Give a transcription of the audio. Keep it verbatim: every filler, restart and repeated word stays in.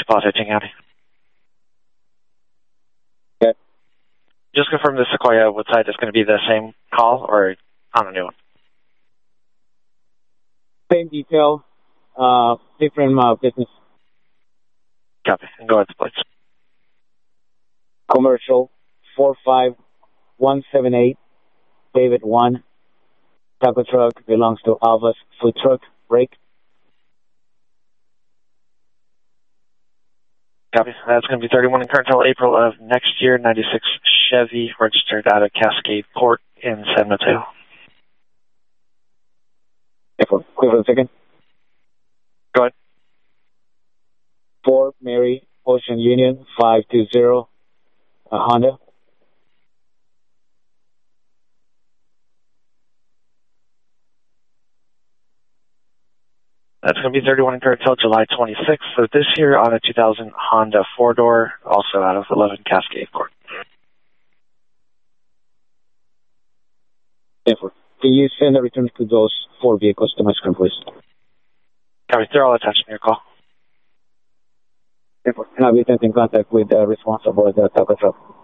Plaza, County. Okay. Just confirm the Sequoia Woodside is going to be the same call or on a new one? Same detail, uh, different uh, business. Copy. And go ahead, please. Commercial four five one seven eight, David one. Taco truck belongs to Alva's Food Truck. Break. Copy. That's going to be thirty-one incurred until April of next year. ninety-six Chevy registered out of Cascade Port in San Mateo. Quick for a second. Go ahead. Fort Mary Ocean Union five two zero, uh, Honda. That's going to be thirty-one incurred until July twenty-sixth of this year on a two thousand Honda four-door, also out of eleven Cascade Port. Therefore, can you send a return to those four vehicles to my screen, please? Copy. They're all attached in your call. Therefore, and I'll be sent in contact with the responsible at the Taco truck.